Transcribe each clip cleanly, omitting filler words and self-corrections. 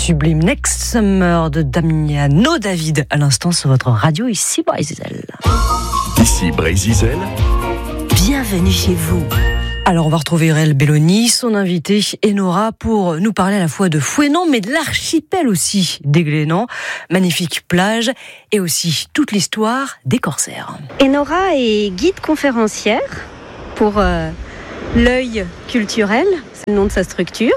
sublime Next Summer de Damiano David à l'instant sur votre radio ici Brésil. Ici Brésil. Bienvenue chez vous. Alors on va retrouver Irel Belloni, son invité Enora pour nous parler à la fois de Fouesnant mais de l'archipel aussi des Glénans, magnifique plage et aussi toute l'histoire des corsaires. Enora est guide conférencière pour l'œil culturel, c'est le nom de sa structure.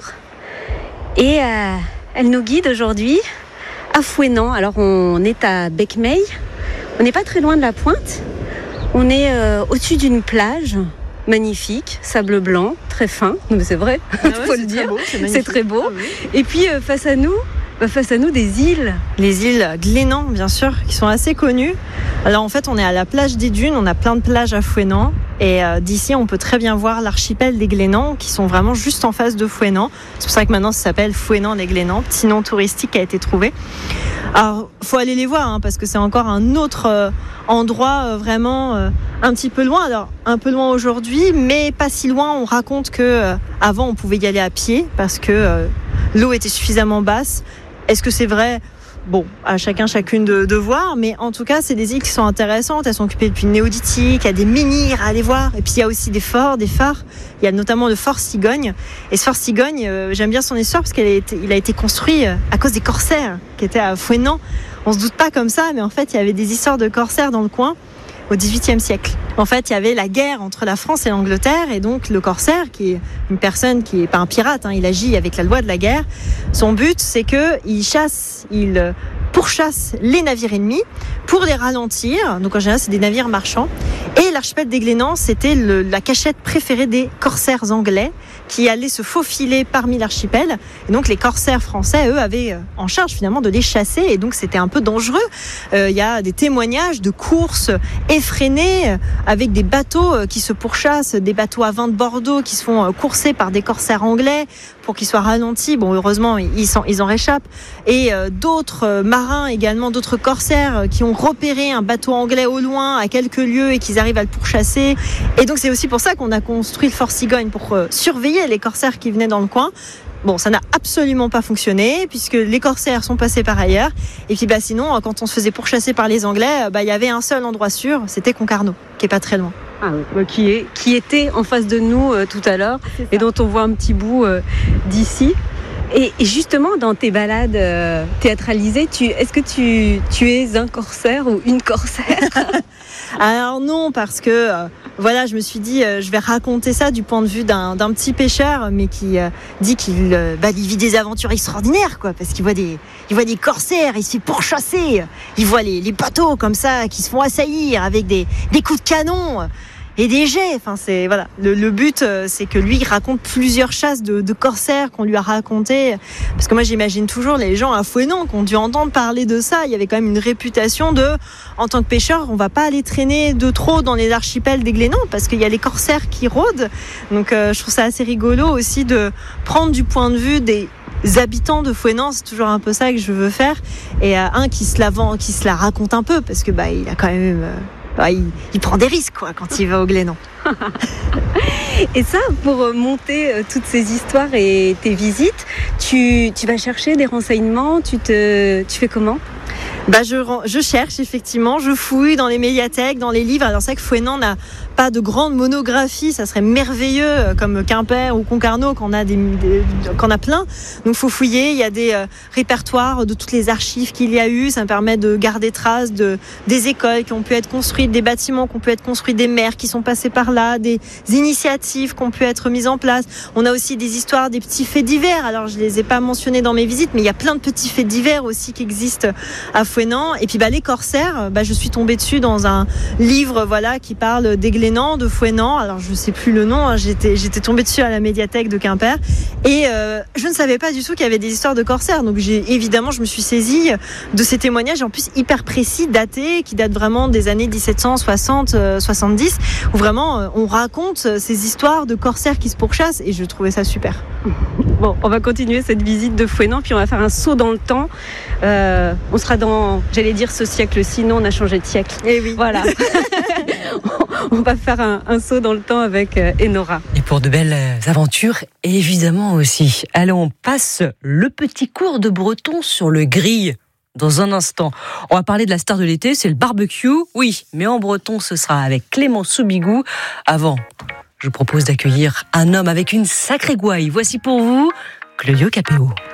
Et elle nous guide aujourd'hui à Fouesnant. Alors on est à Becmey, on n'est pas très loin de la pointe, on est au-dessus d'une plage magnifique, sable blanc, très fin, c'est vrai, faut le dire, c'est très beau. Ah, oui. Et puis face à nous des îles. Les îles Glénans, bien sûr, qui sont assez connues. Alors en fait, on est à la plage des Dunes, on a plein de plages à Fouesnant. Et d'ici, on peut très bien voir l'archipel des Glénans, qui sont vraiment juste en face de Fouesnant. C'est pour ça que maintenant, ça s'appelle Fouesnant des Glénans, petit nom touristique qui a été trouvé. Alors, faut aller les voir, parce que c'est encore un autre endroit vraiment un petit peu loin. Alors, un peu loin aujourd'hui, mais pas si loin. On raconte que avant, on pouvait y aller à pied parce que l'eau était suffisamment basse. Est-ce que c'est vrai ? Bon, à chacune de voir, mais en tout cas, c'est des îles qui sont intéressantes. Elles sont occupées depuis le néolithique, il y a des menhirs à aller voir. Et puis, il y a aussi des forts, des phares. Il y a notamment le fort Cigogne. Et ce fort Cigogne, j'aime bien son histoire parce qu'il a été construit à cause des corsaires qui étaient à Fouesnant. On se doute pas comme ça, mais en fait, il y avait des histoires de corsaires dans le coin au XVIIIe siècle. En fait, il y avait la guerre entre la France et l'Angleterre, et donc le corsaire, qui est une personne qui est pas un pirate, il agit avec la loi de la guerre. Son but, c'est que il pourchasse les navires ennemis pour les ralentir. Donc en général, c'est des navires marchands. Et l'archipel des Glénans, c'était la cachette préférée des corsaires anglais qui allaient se faufiler parmi l'archipel. Et donc les corsaires français, eux, avaient en charge finalement de les chasser. Et donc c'était un peu dangereux. Il y a des témoignages de courses effrénées avec des bateaux qui se pourchassent, des bateaux à vin de Bordeaux qui se font courser par des corsaires anglais pour qu'ils soient ralentis. Bon, heureusement, ils en réchappent. Et d'autres marins également, d'autres corsaires qui ont repéré un bateau anglais au loin, à quelques lieues, et qu'ils arrivent à le pourchasser. Et donc, c'est aussi pour ça qu'on a construit le fort Cigogne, pour surveiller les corsaires qui venaient dans le coin. Bon, ça n'a absolument pas fonctionné, puisque les corsaires sont passés par ailleurs. Et puis, sinon, quand on se faisait pourchasser par les Anglais, il y avait un seul endroit sûr, c'était Concarneau, qui est pas très loin. Ah oui, qui était en face de nous tout à l'heure, et dont on voit un petit bout d'ici. Et justement, dans tes balades théâtralisées, est-ce que tu es un corsaire ou une corsaire ? Alors non, parce que je me suis dit, je vais raconter ça du point de vue d'un petit pêcheur, mais qui dit qu'il vit des aventures extraordinaires, quoi, parce qu'il voit des corsaires, il se fait pourchasser, il voit les bateaux comme ça qui se font assaillir avec des coups de canon. Et des jets, c'est voilà. Le but, c'est que lui, il raconte plusieurs chasses de corsaires qu'on lui a racontées. Parce que moi, j'imagine toujours les gens à Fouesnant qui ont dû entendre parler de ça. Il y avait quand même une réputation en tant que pêcheur, on va pas aller traîner de trop dans les archipels des Glénans parce qu'il y a les corsaires qui rôdent. Donc, je trouve ça assez rigolo aussi de prendre du point de vue des habitants de Fouesnant. C'est toujours un peu ça que je veux faire. Et qui se la raconte un peu parce que il a quand même. Il prend des risques quand il va au Glénan. Et ça, pour monter toutes ces histoires et tes visites, tu vas chercher des renseignements, tu fais comment ? Je cherche effectivement, je fouille dans les médiathèques, dans les livres. Alors c'est vrai que Fouesnant n'a pas de grande monographie, ça serait merveilleux comme Quimper ou Concarneau qu'on a plein. Donc faut fouiller, il y a des répertoires de toutes les archives qu'il y a eu, ça me permet de garder trace des écoles qui ont pu être construites, des bâtiments qui ont pu être construits, des maires qui sont passés par là, des initiatives qui ont pu être mises en place. On a aussi des histoires, des petits faits divers. Alors je les ai pas mentionnés dans mes visites, mais il y a plein de petits faits divers aussi qui existent à Fouesnant. Et puis les corsaires, je suis tombée dessus dans un livre qui parle des Glénans, de Fouesnant. Alors je sais plus le nom, j'étais tombée dessus à la médiathèque de Quimper et je ne savais pas du tout qu'il y avait des histoires de corsaires. Donc évidemment je me suis saisie de ces témoignages en plus hyper précis, datés, qui datent vraiment des années 1760-70, où vraiment on raconte ces histoires de corsaires qui se pourchassent et je trouvais ça super. Bon, on va continuer cette visite de Fouesnant, puis on va faire un saut dans le temps. On sera dans, ce siècle-ci, non, on a changé de siècle. Eh oui. Voilà. on va faire un saut dans le temps avec Enora. Et pour de belles aventures, évidemment aussi. Allez, on passe le petit cours de breton sur le grill. Dans un instant, on va parler de la star de l'été, c'est le barbecue. Oui, mais en breton, ce sera avec Clément Soubigou. Avant, je propose d'accueillir un homme avec une sacrée gouaille. Voici pour vous, Claudio Capéo.